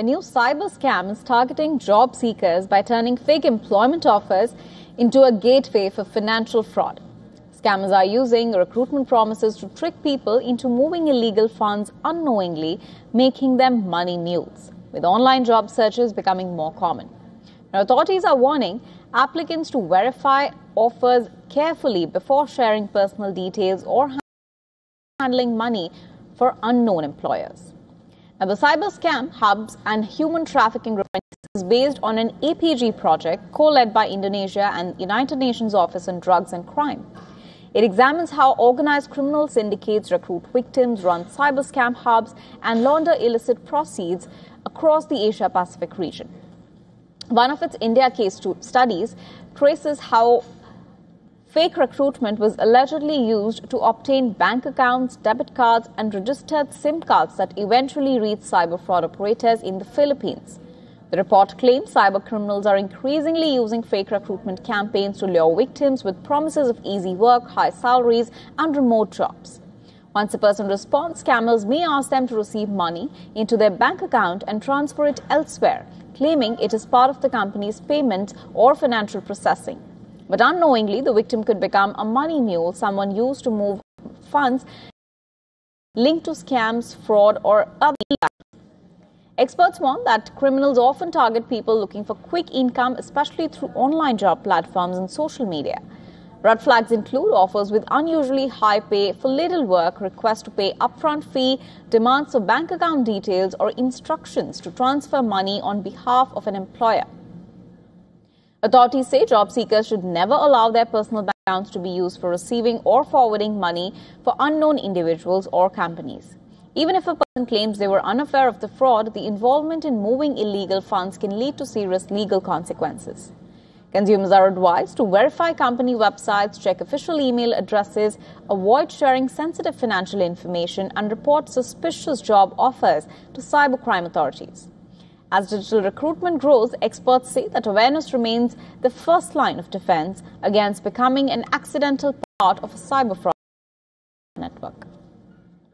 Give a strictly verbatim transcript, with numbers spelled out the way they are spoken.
A new cyber scam is targeting job seekers by turning fake employment offers into a gateway for financial fraud. Scammers are using recruitment promises to trick people into moving illegal funds unknowingly, making them money mules, with online job searches becoming more common. Now, authorities are warning applicants to verify offers carefully before sharing personal details or handling money for unknown employers. Now, the cyber scam hubs and human trafficking is based on an A P G project co-led by Indonesia and United Nations Office on Drugs and Crime. It examines how organized criminal syndicates recruit victims, run cyber scam hubs, and launder illicit proceeds across the Asia-Pacific region. One of its India case studies traces how fake recruitment was allegedly used to obtain bank accounts, debit cards, and registered SIM cards that eventually reached cyber fraud operators in the Philippines. The report claims cyber criminals are increasingly using fake recruitment campaigns to lure victims with promises of easy work, high salaries, and remote jobs. Once a person responds, scammers may ask them to receive money into their bank account and transfer it elsewhere, claiming it is part of the company's payment or financial processing. But unknowingly, the victim could become a money mule, someone used to move funds linked to scams, fraud, or other. Experts warn that criminals often target people looking for quick income, especially through online job platforms and social media. Red flags include offers with unusually high pay for little work, requests to pay upfront fee, demands for bank account details, or instructions to transfer money on behalf of an employer. Authorities say job seekers should never allow their personal bank accounts to be used for receiving or forwarding money for unknown individuals or companies. Even if a person claims they were unaware of the fraud, the involvement in moving illegal funds can lead to serious legal consequences. Consumers are advised to verify company websites, check official email addresses, avoid sharing sensitive financial information, and report suspicious job offers to cybercrime authorities. As digital recruitment grows, experts say that awareness remains the first line of defense against becoming an accidental part of a cyber fraud network.